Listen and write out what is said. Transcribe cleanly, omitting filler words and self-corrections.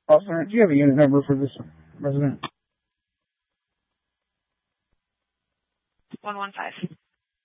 Officer, do you have a unit number for this resident? 115.